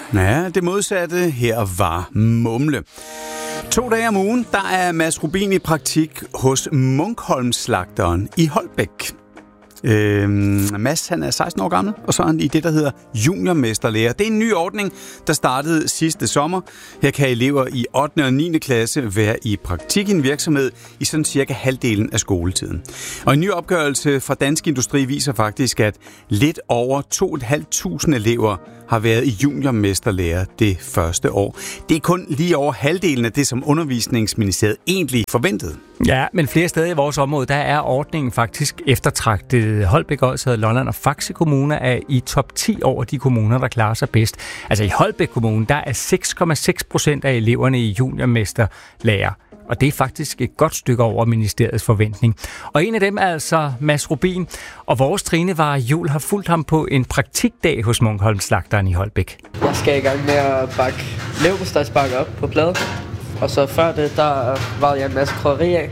Ja, det modsatte her var mumle. 2 dage om ugen, der er Mads Rubin i praktik hos Munkholm-slagteren i Holbæk. Mads, han er 16 år gammel, og så er han i det, der hedder juniormesterlærer. Det er en ny ordning, der startede sidste sommer. Her kan elever i 8. og 9. klasse være i praktik i en virksomhed i sådan cirka halvdelen af skoletiden. Og en ny opgørelse fra Dansk Industri viser faktisk, at lidt over 2.500 elever har været i juniormesterlærer det første år. Det er kun lige over halvdelen af det, som Undervisningsministeriet egentlig forventede. Ja, men flere steder i vores område, der er ordningen faktisk eftertragtet. Holbæk, Odsherred, Lolland og Faxe kommuner er i top 10 over de kommuner, der klarer sig bedst. Altså i Holbæk Kommune, der er 6,6% af eleverne i juniormesterlærer. Og det er faktisk et godt stykke over ministeriets forventning. Og en af dem er altså Mads Rubin. Og vores Trine var Jul har fulgt ham på en praktikdag hos Munkholm-slagteren i Holbæk. Jeg skal i gang med at bakke leverpostejsbakker op på plade. Og så før det, der var jeg en masse krydderi af.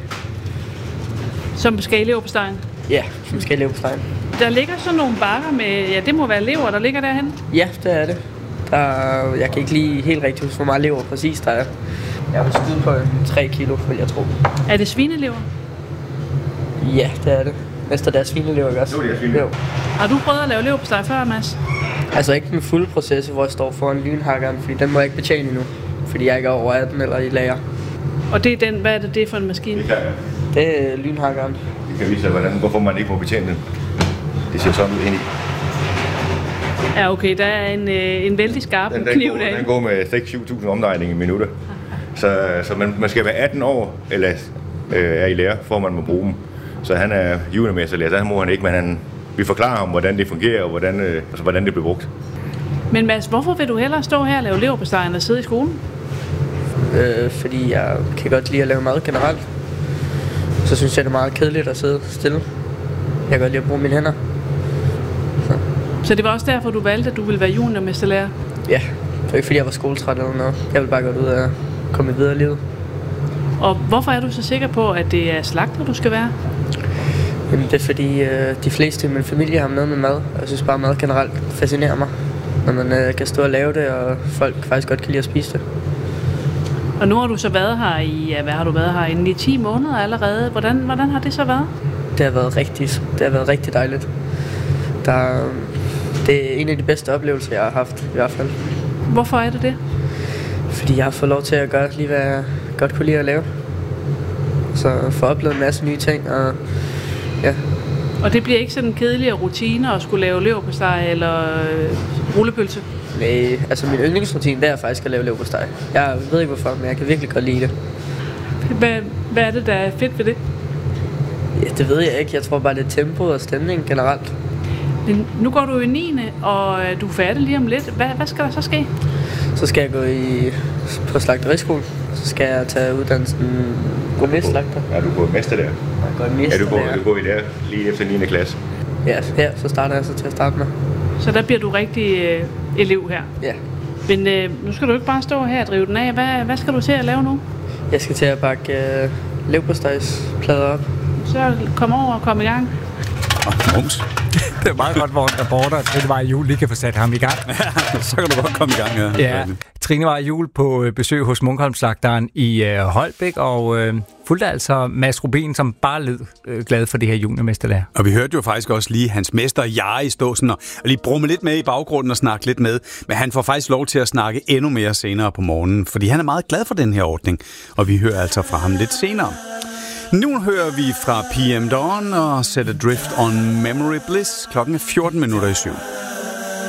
Som skal i leverpostejen? Ja, som skal i leverpostejen. Der ligger sådan nogle bakker med, ja, det må være lever, der ligger derhen? Ja, det er det. Jeg kan ikke lige helt rigtigt huske, hvor meget lever præcis der er. Jeg vil skyde på 3 kilo, vil jeg tro. Er det svinelever? Ja, det er det. Mester, der er svinelever, ikke også? Jo, det er svinelever. Har du prøvet at lave leverpostej før, Mads? Altså ikke den fulde proces, hvor jeg står foran lynhakkeren, fordi den må jeg ikke betjene endnu. Fordi jeg ikke er over 18 eller i lager. Og det er den, hvad er det for en maskine? Det kan jeg. Det er lynhakkeren. Det kan vise hvorfor man ikke må betjene den. Det ser sådan ud ind i. Ja, okay, der er en vældig skarp kniv derinde. Den går med 6-7.000 omdrejninger i minutter. Så man skal være 18 år, eller er i lære, for man må bruge dem. Så han er juniormesterlærer, så han må han ikke, men vi forklarer ham, hvordan det fungerer, og hvordan det bliver brugt. Men Mads, hvorfor vil du hellere stå her og lave leverpostej, end at sidde i skolen? Fordi jeg kan godt lide at lave mad generelt. Så synes jeg, det er meget kedeligt at sidde stille. Jeg kan godt lide at bruge mine hænder. Så det var også derfor, du valgte, at du ville være juniormesterlærer? Ja, det var ikke fordi, jeg var skoletræt eller noget. Jeg vil bare godt ud og komme videre i livet. Og hvorfor er du så sikker på, at det er slagter, du skal være? Jamen, det er fordi, de fleste i min familie har noget med mad. Jeg synes bare, mad generelt fascinerer mig. Når man kan stå og lave det, og folk faktisk godt kan lide at spise det. Og nu har du så været her i, hvad har du været her i 10 måneder allerede. Hvordan har det så været? Det har været rigtig dejligt. Det er en af de bedste oplevelser, jeg har haft i hvert fald. Hvorfor er det det? Fordi jeg har fået lov til at gøre lige, hvad jeg godt kunne lide at lave. Så få oplevet en masse nye ting, og ja. Og det bliver ikke sådan kedelige rutiner at skulle lave leverpostej eller rullepølse? Nej, altså min yndlingsrutine, det er faktisk at lave leverpostej. Jeg ved ikke hvorfor, men jeg kan virkelig godt lide det. Hvad er det, der er fedt ved det? Ja, det ved jeg ikke. Jeg tror bare, det er tempoet og stemningen generelt. Men nu går du i 9. og du er færdig lige om lidt. Hvad skal der så ske? Så skal jeg gå på slagteriskole. Så skal jeg tage uddannelsen gourmetslagter. Er du på mesterlærer? Er du går i lærer lige efter 9. klasse? Ja, her så starter jeg så til at starte med. Så der bliver du rigtig elev her? Ja. Men nu skal du ikke bare stå her og drive den af. Hvad skal du til at lave nu? Jeg skal til at bakke leverpostejsplader op. Så kom over og kom i gang. Mums. Det er meget godt, hvor en reporter Trine Var Jul lige kan få sat ham i gang. Så kan du godt komme i gang, ja. Trine Var Jul på besøg hos Munkholm-slagteren i Holbæk, og fulgte altså Mads Rubin, som bare lød glad for det her juniormesterlærer. Og vi hørte jo faktisk også lige hans mester Jari stå sådan og lige brumme lidt med i baggrunden og snakke lidt med. Men han får faktisk lov til at snakke endnu mere senere på morgenen, fordi han er meget glad for den her ordning. Og vi hører altså fra ham lidt senere. Nu hører vi fra PM Dawn og Set Adrift on Memory Bliss. Klokken er 14 minutter i 7.